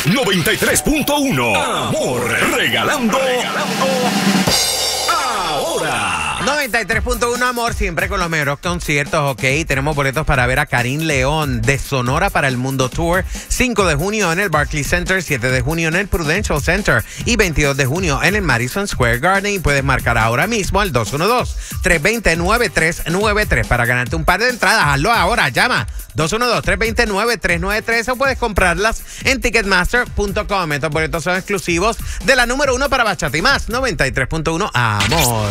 93.1. Amor, regalando ahora. 93.1 Amor, siempre con los mejores conciertos, ok. Tenemos boletos para ver a Karim León de Sonora para el Mundo Tour. 5 de junio en el Barclays Center, 7 de junio en el Prudential Center y 22 de junio en el Madison Square Garden. Y puedes marcar ahora mismo al 212-320-9393 para ganarte un par de entradas. Hazlo ahora, llama 212-320-9393 o puedes comprarlas en Ticketmaster.com. Estos boletos son exclusivos de la número 1 para Bachata y Más. 93.1 Amor.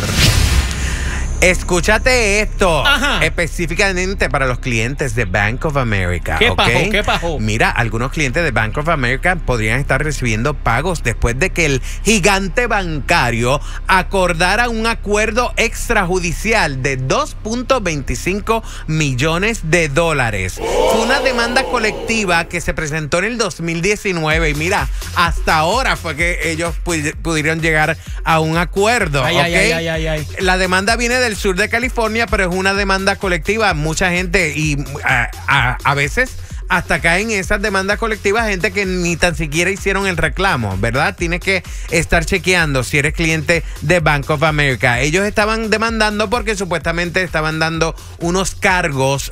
Escúchate esto. Ajá. Específicamente para los clientes de Bank of America. ¿Qué ¿okay? pasó? ¿Qué pasó? Mira, algunos clientes de Bank of America podrían estar recibiendo pagos después de que el gigante bancario acordara un acuerdo extrajudicial de $2.25 millones. Fue una demanda colectiva que se presentó en el 2019 y mira, hasta ahora fue que ellos pudieron llegar a un acuerdo. Ay, ¿okay? ay. La demanda viene del sur de California, pero es una demanda colectiva. Mucha gente y a veces hasta caen esas demandas colectivas gente que ni tan siquiera hicieron el reclamo, ¿verdad? Tienes que estar chequeando si eres cliente de Bank of America. Ellos estaban demandando porque supuestamente estaban dando unos cargos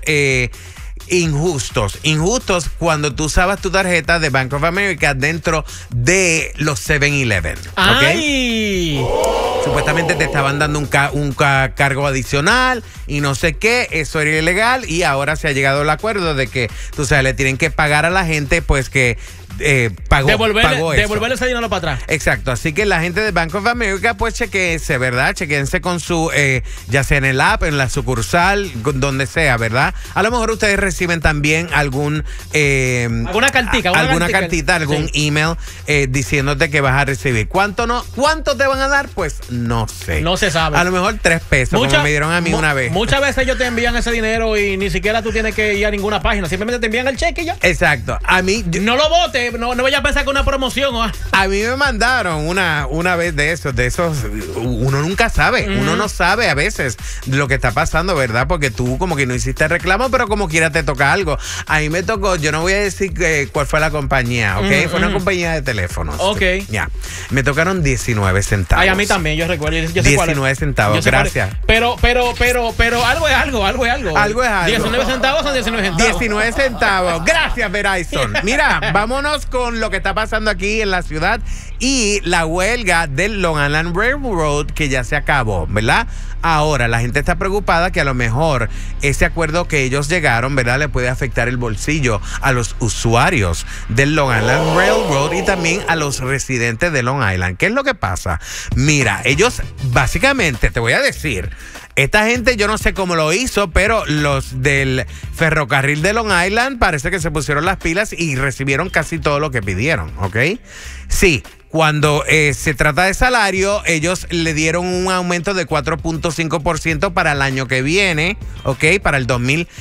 injustos cuando tú usabas tu tarjeta de Bank of America dentro de los 7-Eleven. ¡Ay! ¿Okay? Supuestamente te estaban dando un cargo adicional y no sé qué, eso era ilegal y ahora se ha llegado al acuerdo de que, tú sabes, le tienen que pagar a la gente pues que pagó devolverle ese dinero para atrás. Exacto, así que la gente de Bank of America pues chequense, ¿verdad? Chequense con su, ya sea en el app, en la sucursal, donde sea, ¿verdad? A lo mejor ustedes reciben también alguna cartita, algún email diciéndote que vas a recibir. ¿Cuánto te van a dar? Pues no sé. No se sabe. A lo mejor $3, como me dieron a mí una vez. Muchas veces ellos te envían ese dinero y ni siquiera tú tienes que ir a ninguna página, simplemente te envían el cheque y ya. Exacto. A mí... no lo votes. No vayas a pensar que una promoción. A mí me mandaron una vez de esos. Uno nunca sabe. Uno no sabe a veces lo que está pasando, ¿verdad? Porque tú como que no hiciste reclamo, pero como quiera te toca algo. A mí me tocó, yo no voy a decir cuál fue la compañía, ¿ok? Fue una compañía de teléfonos. Ok. Ya. Me tocaron 19 centavos. Ay, a mí también, yo recuerdo. Yo sé 19 centavos, gracias. Pero algo es algo. Algo es algo. 19 centavos son 19 centavos. 19 centavos. Gracias, Verizon. Mira, vámonos con lo que está pasando aquí en la ciudad y la huelga del Long Island Railroad que ya se acabó, ¿verdad? Ahora, la gente está preocupada que a lo mejor ese acuerdo que ellos llegaron, ¿verdad?, le puede afectar el bolsillo a los usuarios del Long Island Railroad y también a los residentes de Long Island. ¿Qué es lo que pasa? Mira, ellos básicamente, te voy a decir, esta gente yo no sé cómo lo hizo, pero los del ferrocarril de Long Island parece que se pusieron las pilas y recibieron casi todo lo que pidieron, ¿ok? Sí. Cuando se trata de salario, ellos le dieron un aumento de 4.5% para el año que viene, ¿ok? Para el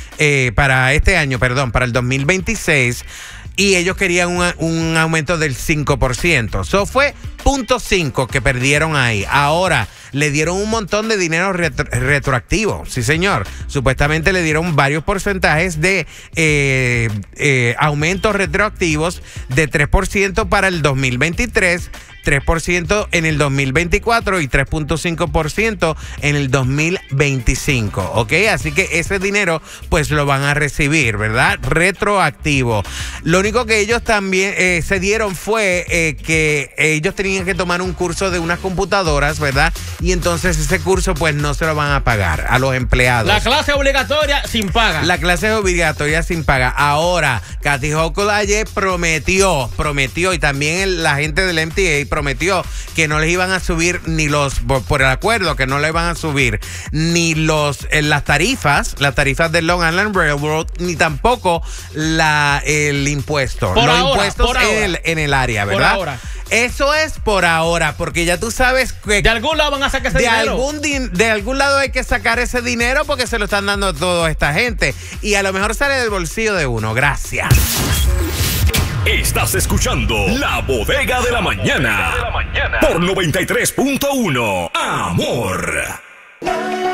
2026. Y ellos querían un aumento del 5%. Eso fue 0.5 que perdieron ahí. Ahora le dieron un montón de dinero retroactivo. Sí, señor. Supuestamente le dieron varios porcentajes de aumentos retroactivos de 3% para el 2023, 3% en el 2024 y 3.5% en el 2025, ¿ok? Así que ese dinero pues lo van a recibir, ¿verdad? Retroactivo. Lo único que ellos también se dieron fue que ellos tenían que tomar un curso de unas computadoras, ¿verdad? Y entonces ese curso pues no se lo van a pagar a los empleados. La clase obligatoria sin paga. La clase es obligatoria sin paga. Ahora, Kathy Hochul ayer prometió y también la gente del MTA prometió que no les iban a subir ni por el acuerdo, que no le iban a subir ni las tarifas del Long Island Railroad, ni tampoco el impuesto. Los impuestos en el área, ¿verdad? Por ahora. Eso es por ahora, porque ya tú sabes que de algún lado van a sacar ese dinero. De algún lado hay que sacar ese dinero porque se lo están dando a toda esta gente. Y a lo mejor sale del bolsillo de uno. Gracias. Estás escuchando La Bodega de la Mañana por 93.1 Amor.